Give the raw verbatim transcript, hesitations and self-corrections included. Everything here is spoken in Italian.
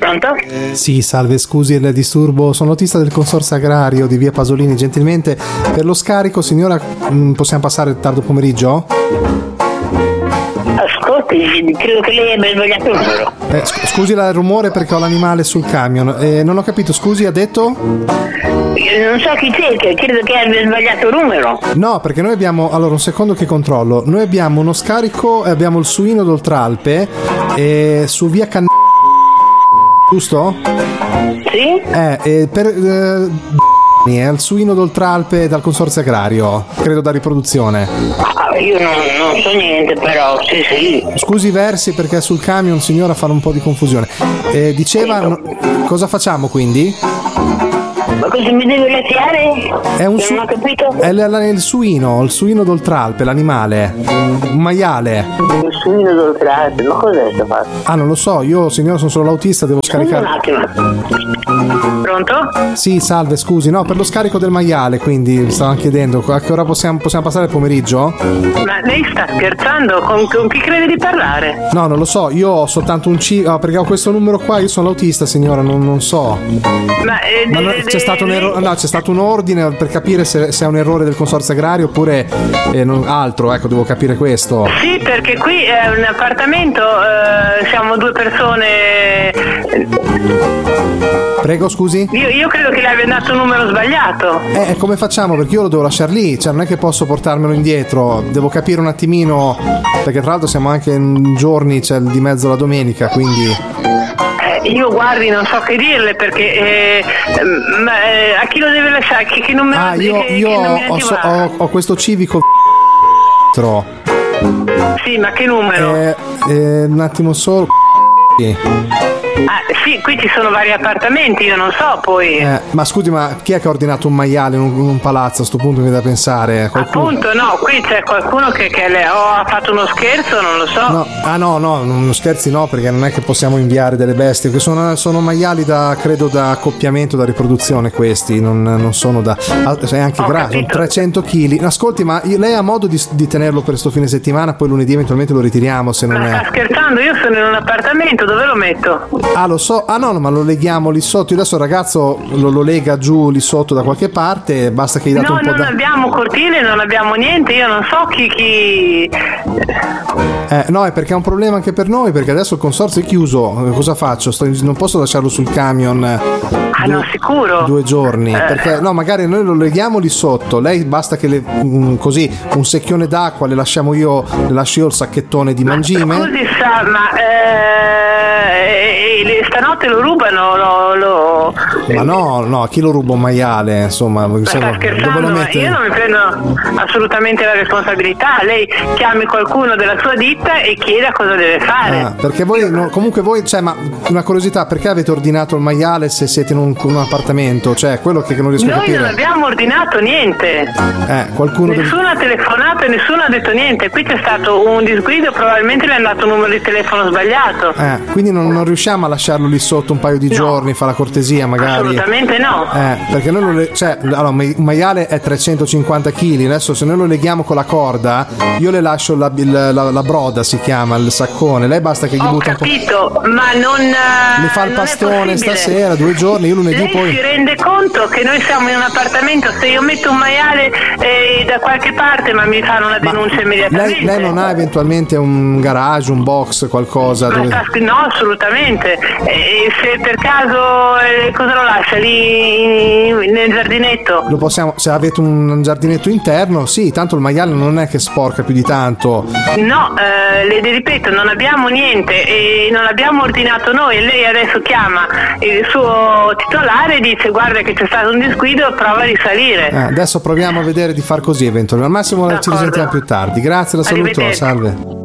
Pronto? Sì, salve, scusi il disturbo, sono autista del consorzio agrario di via Pasolini. Gentilmente per lo scarico, signora, possiamo passare il tardo pomeriggio? Ascolti, credo che lei abbia sbagliato il numero. Eh, scusi il rumore perché ho l'animale sul camion. Eh, non ho capito, scusi, ha detto? Non so chi cerca, credo che abbia sbagliato il numero. No, perché noi abbiamo, allora un secondo che controllo, noi abbiamo uno scarico e abbiamo il suino d'Oltralpe eh, su via Can... giusto? Sì? Eh, eh per... Eh, è il suino d'Oltralpe dal consorzio agrario, credo da riproduzione. Ah, io non, non so niente, però sì sì. Scusi i versi perché sul camion, signora, fanno un po' di confusione. Eh, diceva, no, cosa facciamo quindi? Ma cosa mi deve lasciare? È un su- non ho capito. È l- l- il suino, il suino d'Oltralpe, l'animale, un maiale. Il suino d'Oltralpe, ma cos'è sta fatto? Ah, non lo so, io signora sono solo l'autista, devo scaricare. Un attimo. Pronto? Sì, salve, scusi, no, per lo scarico del maiale, quindi stavano chiedendo a che ora possiamo, possiamo passare il pomeriggio? Ma lei sta scherzando? Con, con chi crede di parlare? No, non lo so, io ho soltanto un C, oh, perché ho questo numero qua, io sono l'autista, signora, non, non so. Ma, eh, Ma de, no, de, c'è stato un lei... errore, no, c'è stato un ordine per capire se, se è un errore del consorzio agrario oppure eh, non, altro, ecco, devo capire questo. Sì, perché qui è un appartamento, eh, siamo due persone. Prego, scusi? Io, io credo che le abbia dato un numero sbagliato. Eh, come facciamo? Perché io lo devo lasciare lì, cioè non è che posso portarmelo indietro, devo capire un attimino, perché tra l'altro siamo anche in giorni, c'è di mezzo la domenica, quindi... Eh, io guardi, non so che dirle perché eh, ma, eh, a chi lo deve lasciare? Che, che numero? Ah, io, che, io che ho, so, ho, ho questo civico Sì, ma che numero? Eh, eh, un attimo solo. Ah, sì, qui ci sono vari appartamenti, io non so poi. Eh, ma scusi, ma chi è che ha ordinato un maiale in un, in un palazzo? A sto punto mi dà da pensare. Qualcuno... Appunto, no, qui c'è qualcuno che, che le, o ha fatto uno scherzo, non lo so. No, ah no, no, non scherzi no, perché non è che possiamo inviare delle bestie, che sono, sono maiali da, credo, da accoppiamento, da riproduzione questi, non, non sono da... è anche Ho grasso, capito. trecento chili. Ascolti, ma lei ha modo di, di tenerlo per sto fine settimana, poi lunedì eventualmente lo ritiriamo se non Ma è... sta scherzando? Io sono in un appartamento, dove lo metto? Ah, lo so. Ah no, no, ma lo leghiamo lì sotto. Io adesso il ragazzo lo, lo lega giù lì sotto da qualche parte, basta che gli date No, un po' non da... abbiamo cortile, non abbiamo niente, io non so chi... chi... Eh, no, è perché è un problema anche per noi, perché adesso il consorzio è chiuso. Eh, Cosa faccio? Sto in- non posso lasciarlo sul camion eh, Ah, due, no, sicuro? due giorni. Eh. Perché no, magari noi lo leghiamo lì sotto. Lei basta che le, mm, così un secchione d'acqua le lasciamo io, le lascio io il sacchettone di mangime. Scusi, sa, ma... Eh, eh, stanotte lo rubano, lo... lo... Ma no, no, a chi lo ruba un maiale? Insomma, Ma sta dove lo scherzando? Ma mette? io non mi prendo assolutamente la responsabilità. Lei chiami qualcuno della sua ditta e chieda cosa deve fare. Ah, perché voi no, comunque voi, cioè, ma una curiosità, perché avete ordinato il maiale se siete in un, in un appartamento? Cioè, quello che, che non riesco a Noi capire. non abbiamo ordinato niente. Eh, qualcuno deve- Nessuno ha telefonato e nessuno ha detto niente. Qui c'è stato un disguido, probabilmente le hanno dato un numero di telefono sbagliato. Eh, quindi non, non riusciamo a lasciarlo lì sotto un paio di No. giorni, fa la cortesia magari. Assolutamente no. Eh, perché noi lo le- cioè, allora, un maiale è trecentocinquanta chili, adesso se noi lo leghiamo con la corda, io le lascio la, il- la- la broda, si chiama, il saccone, lei basta che gli Ho butta un po'. capito, ma non... eh, Mi fa il non è pastone possibile. stasera, due giorni, io lunedì Lei poi... si rende conto che noi siamo in un appartamento, se io metto un maiale eh, da qualche parte ma mi fanno una Ma denuncia immediatamente. lei, lei non ha eventualmente un garage, un box, qualcosa? Ma Dove... sta sc- no, assolutamente. E se per caso eh, cosa lo lascia lì nel giardinetto? Lo possiamo, se avete un giardinetto interno, sì, tanto il maiale non è che sporca più di tanto. No, eh, le ripeto, non abbiamo niente e non abbiamo ordinato noi. Lei adesso chiama il suo titolare e dice guarda che c'è stato un disguido, prova a risalire. Eh, adesso proviamo a vedere di far così eventualmente. Al massimo ci D'accordo. risentiamo più tardi. Grazie, la saluto, Arrivederci. salve.